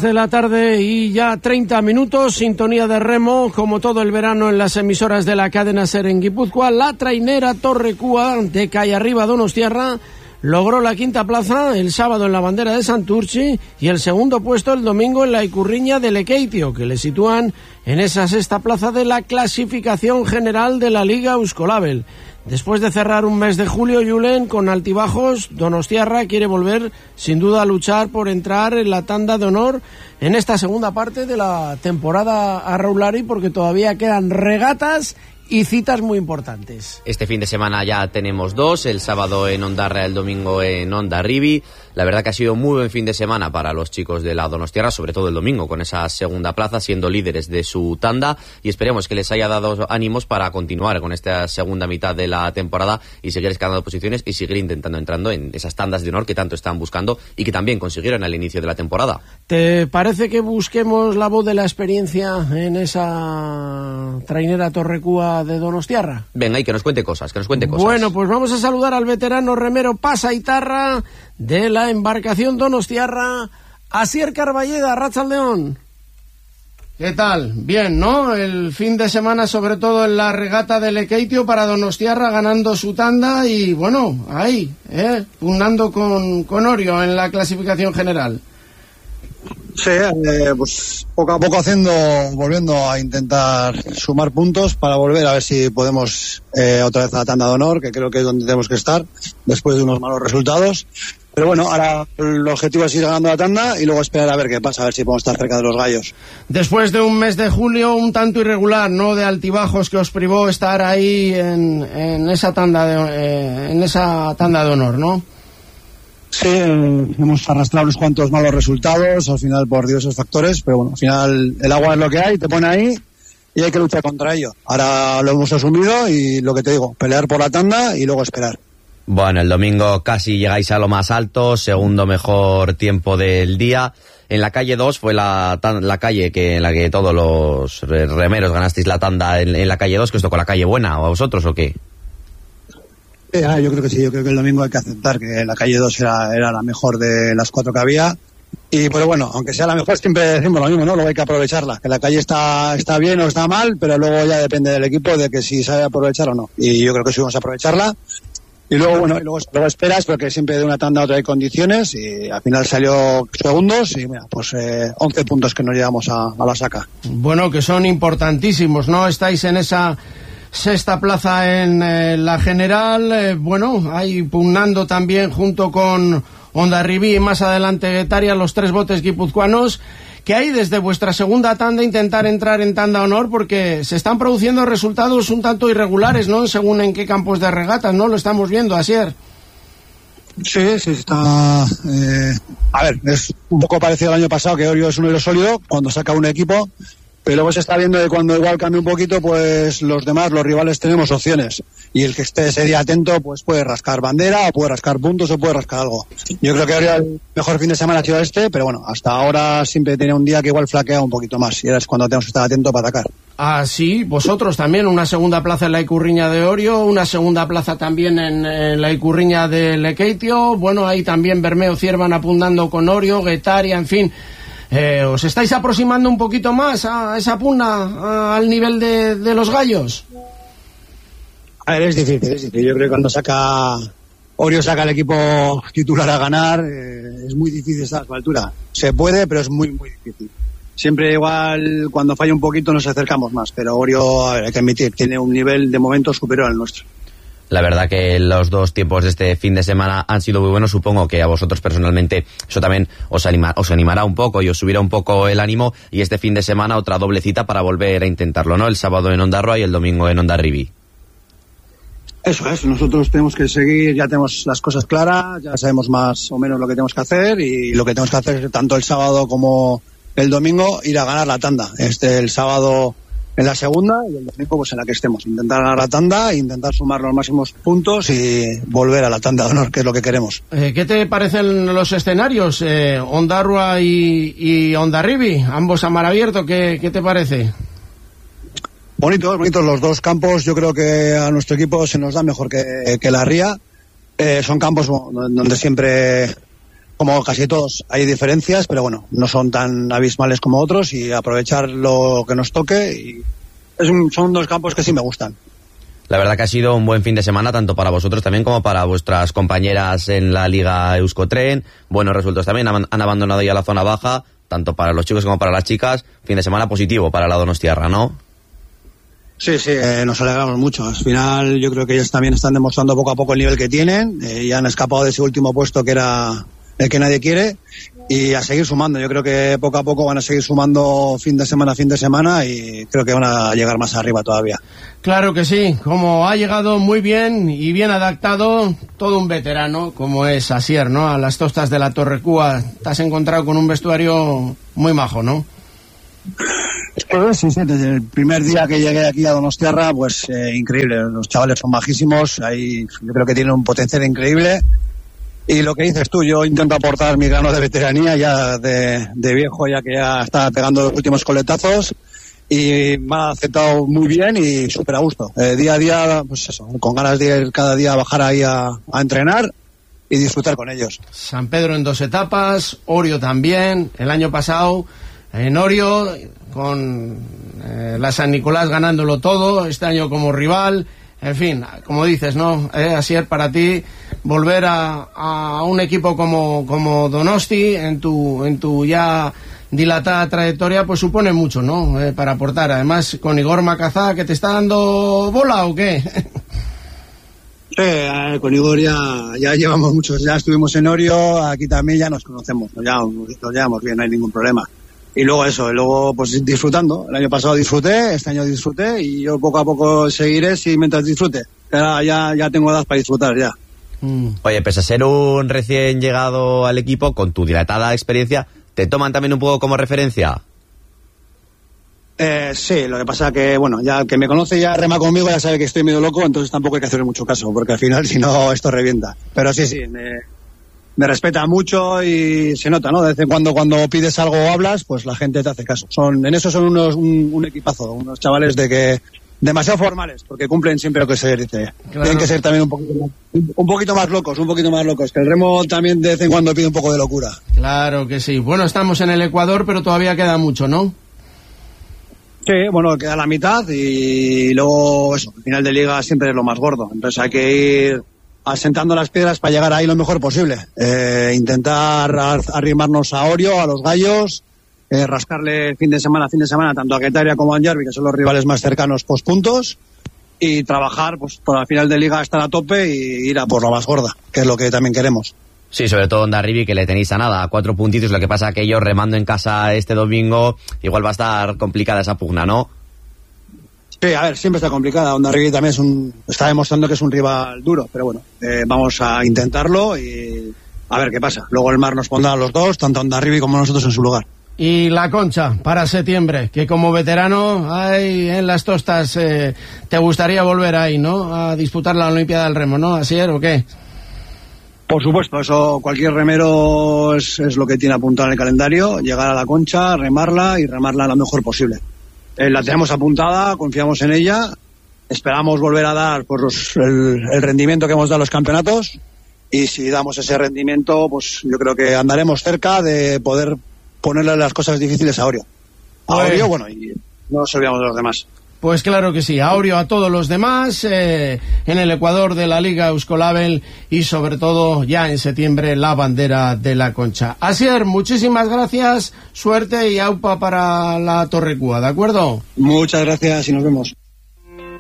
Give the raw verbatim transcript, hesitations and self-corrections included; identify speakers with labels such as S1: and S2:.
S1: de la tarde y ya treinta minutos, sintonía de remo, como todo el verano en las emisoras de la cadena SER en Guipúzcoa. La trainera Torrecúa de Callarriba Donostiarra logró la quinta plaza el sábado en la bandera de Santurchi y el segundo puesto el domingo en la Icurriña de Lekeitio, que le sitúan en esa sexta plaza de la clasificación general de la Liga Euskolabel. Después de cerrar un mes de julio, Julen, con altibajos, Donostiarra quiere volver sin duda a luchar por entrar en la tanda de honor en esta segunda parte de la temporada a Raulari, porque todavía quedan regatas y citas muy importantes.
S2: Este fin de semana ya tenemos dos, el sábado en Ondarra, el domingo en Hondarribi. La verdad que ha sido muy buen fin de semana para los chicos de la Donostiarra, sobre todo el domingo, con esa segunda plaza, siendo líderes de su tanda, y esperemos que les haya dado ánimos para continuar con esta segunda mitad de la temporada y seguir escalando posiciones y seguir intentando entrando en esas tandas de honor que tanto están buscando y que también consiguieron al inicio de la temporada.
S1: ¿Te parece que busquemos la voz de la experiencia en esa trainera Torrecúa de Donostiarra?
S2: Venga, y que nos cuente cosas, que nos cuente cosas.
S1: Bueno, pues vamos a saludar al veterano remero Pasaitarra de la embarcación Donostiarra, Asier Carballeda. Arratsaldeon. ¿Qué tal? Bien, ¿no? El fin de semana, sobre todo en la regata de Lekeitio, para Donostiarra ganando su tanda y, bueno, ahí, ¿eh? pugnando con, con Orio en la clasificación general.
S3: Sí, eh, pues poco a poco haciendo, volviendo a intentar sumar puntos para volver a ver si podemos eh, otra vez a la tanda de honor, que creo que es donde tenemos que estar después de unos malos resultados. Pero bueno, ahora el objetivo es ir ganando la tanda y luego esperar a ver qué pasa, a ver si podemos estar cerca de los gallos.
S1: Después de un mes de julio un tanto irregular, ¿no? De altibajos que os privó estar ahí en, en esa tanda de, eh, en esa tanda de honor, ¿no?
S3: Sí, hemos arrastrado unos cuantos malos resultados, al final por diversos factores, pero bueno, al final el agua es lo que hay, te pone ahí y hay que luchar contra ello. Ahora lo hemos asumido y lo que te digo, pelear por la tanda y luego esperar.
S2: Bueno, el domingo casi llegáis a lo más alto, segundo mejor tiempo del día. En la calle dos fue la, la calle que en la que todos los remeros ganasteis la tanda en, en la calle dos, que os tocó la calle buena, ¿o a vosotros o qué?
S3: Eh, ah, yo creo que sí, yo creo que el domingo hay que aceptar que la calle dos era, era la mejor de las cuatro que había. Y pero bueno, aunque sea la mejor, siempre decimos lo mismo, ¿no? Luego hay que aprovecharla, que la calle está, está bien o está mal, pero luego ya depende del equipo de que si sabe aprovechar o no. Y yo creo que sí vamos a aprovecharla. Y luego, bueno, y luego, luego esperas, porque siempre de una tanda a otra hay condiciones, y al final salió segundos, y mira, pues eh, once puntos que nos llevamos a, a la saca.
S1: Bueno, que son importantísimos, ¿no? Estáis en esa sexta plaza en eh, la general, eh, bueno, ahí pugnando también junto con Hondarribi y más adelante Guetaria, los tres botes guipuzcoanos, que hay desde vuestra segunda tanda intentar entrar en tanda honor, porque se están produciendo resultados un tanto irregulares, ¿no? Según en qué campos de regatas, ¿no? Lo estamos viendo, Asier.
S3: Sí, sí, está... Eh, a ver, es un poco parecido al año pasado, que Orio es un hilo sólido cuando saca un equipo, pero luego se está viendo que cuando igual cambia un poquito, pues los demás, los rivales, tenemos opciones. Y el que esté ese día atento, pues puede rascar bandera, o puede rascar puntos, o puede rascar algo. Yo creo que ahora el mejor fin de semana ha sido este, pero bueno, hasta ahora siempre tenía un día que igual flaquea un poquito más. Y ahora es cuando tenemos que estar atentos para atacar.
S1: Ah, sí, vosotros también, una segunda plaza en la Icurriña de Orio, una segunda plaza también en, en la Icurriña de Lekeitio. Bueno, ahí también Bermeo Ciervan apuntando con Orio, Guetaria, en fin... Eh, ¿Os estáis aproximando un poquito más a esa pugna, a, al nivel de, de los gallos?
S3: A ver, es difícil, es difícil. Yo creo que cuando saca Orio saca el equipo titular a ganar, eh, es muy difícil estar a su altura. Se puede, pero es muy, muy difícil. Siempre igual, cuando falla un poquito nos acercamos más, pero Orio, a ver, hay que admitir, tiene un nivel de momento superior al nuestro.
S2: La verdad que los dos tiempos de este fin de semana han sido muy buenos. Supongo que a vosotros personalmente eso también os, anima, os animará un poco y os subirá un poco el ánimo. Y este fin de semana otra doble cita para volver a intentarlo, ¿no? El sábado en Ondarroa y el domingo en Hondarribi.
S3: Eso es, nosotros tenemos que seguir, ya tenemos las cosas claras, ya sabemos más o menos lo que tenemos que hacer, y lo que tenemos que hacer tanto el sábado como el domingo, ir a ganar la tanda. Este el sábado en la segunda y el domingo pues en la que estemos, intentar ganar la tanda, intentar sumar los máximos puntos y volver a la tanda de honor, que es lo que queremos.
S1: Eh, ¿Qué te parecen los escenarios? Eh, Ondarroa y, y Hondarribi, ambos a mar abierto, ¿qué, qué te parece?
S3: Bonitos, bonitos los dos campos. Yo creo que a nuestro equipo se nos da mejor que, que la Ría. Eh, son campos donde siempre como casi todos, hay diferencias, pero bueno, no son tan abismales como otros y aprovechar lo que nos toque. Y es un, son dos campos que sí me gustan.
S2: La verdad que ha sido un buen fin de semana, tanto para vosotros también como para vuestras compañeras en la Liga Euskotren. Buenos resultados también, han, han abandonado ya la zona baja, tanto para los chicos como para las chicas. Fin de semana positivo para la donostiarra, ¿no?
S3: Sí, sí, eh, nos alegramos mucho. Al final yo creo que ellos también están demostrando poco a poco el nivel que tienen. Eh, ya han escapado de ese último puesto que era el que nadie quiere. Y a seguir sumando. Yo creo que poco a poco van a seguir sumando fin de semana, fin de semana, y creo que van a llegar más arriba todavía.
S1: Claro que sí, como ha llegado muy bien y bien adaptado, todo un veterano como es Asier, ¿no? A las tostas de la Torrecúa. Te has encontrado con un vestuario muy majo, ¿no?
S3: Pues sí, sí, desde el primer día que llegué aquí a Donostiarra, pues eh, increíble. Los chavales son majísimos, ahí yo creo que tienen un potencial increíble. Y lo que dices tú, yo intento aportar mi grano de veteranía ya de, de viejo, ya que ya está pegando los últimos coletazos, y me ha aceptado muy bien y súper a gusto. Eh, día a día, pues eso, con ganas de ir cada día a bajar ahí a, a entrenar y disfrutar con ellos.
S1: San Pedro en dos etapas, Orio también, el año pasado en Orio, con eh, la San Nicolás ganándolo todo, este año como rival. En fin, como dices, ¿no? Eh, así es para ti volver a, a un equipo como, como Donosti en tu, en tu ya dilatada trayectoria, pues supone mucho, ¿no? Eh, para aportar. Además, con Igor Macazá, ¿que te está dando bola o qué?
S3: Sí, eh, con Igor ya, ya llevamos muchos, ya estuvimos en Orio, aquí también ya nos conocemos, nos llevamos, nos llevamos bien, no hay ningún problema. Y luego eso, y luego pues disfrutando. El año pasado disfruté, este año disfruté, y yo poco a poco seguiré si mientras disfrute. Ya, ya, ya tengo edad para disfrutar ya.
S2: Mm. Oye, pese a ser un recién llegado al equipo, con tu dilatada experiencia, ¿te toman también un poco como referencia?
S3: Eh, sí, lo que pasa que, bueno, ya el que me conoce ya rema conmigo, ya sabe que estoy medio loco, entonces tampoco hay que hacerle mucho caso, porque al final si no esto revienta. Pero sí, sí, me... me respeta mucho y se nota, ¿no? De vez en cuando cuando pides algo o hablas, pues la gente te hace caso. Son, en eso son unos un, un equipazo, unos chavales de que demasiado formales, porque cumplen siempre lo que se dice. Claro. Tienen que ser también un poquito más, un, un poquito más locos, un poquito más locos, que el remo también de vez en cuando pide un poco de locura.
S1: Claro que sí. Bueno, estamos en el Ecuador, pero todavía queda mucho, ¿no?
S3: Sí, bueno, queda la mitad y luego eso, el final de liga siempre es lo más gordo. Entonces hay que ir asentando las piedras para llegar ahí lo mejor posible. Eh, intentar arrimarnos a Orio, a los gallos, eh, rascarle fin de semana, fin de semana, tanto a Guetaria como a Anjarvi, que son los rivales más cercanos, post puntos, y trabajar pues por la final de liga estar a tope y ir a por la más gorda, que es lo que también queremos.
S2: Sí, sobre todo Hondarribia, que le tenéis a nada, a cuatro puntitos. Lo que pasa que ellos remando en casa este domingo, igual va a estar complicada esa pugna, ¿no?
S3: Sí, a ver, siempre está complicada. Hondarribia también es un, está demostrando que es un rival duro, pero bueno, eh, vamos a intentarlo y a ver qué pasa. Luego el mar nos pondrá a los dos, tanto a Hondarribia como a nosotros en su lugar.
S1: Y la Concha para septiembre, que como veterano ahí en las tostas eh, te gustaría volver ahí, ¿no? A disputar la Olimpiada del Remo, ¿no? ¿Así es o qué?
S3: Por supuesto, eso cualquier remero es, es lo que tiene apuntado en el calendario, llegar a la Concha, remarla y remarla lo mejor posible. Eh, la tenemos apuntada, confiamos en ella, esperamos volver a dar pues, los, el, el rendimiento que hemos dado en los campeonatos, y si damos ese rendimiento, pues yo creo que andaremos cerca de poder ponerle las cosas difíciles a Orio. A pues, Orio, bueno, y no nos olvidamos de los demás.
S1: Pues claro que sí, a Orio, a todos los demás, eh, en el Ecuador de la Liga Euskolabel y sobre todo ya en septiembre la bandera de la Concha. Asier, muchísimas gracias, suerte y aupa para la Torrecúa, ¿de acuerdo?
S3: Muchas gracias y nos vemos.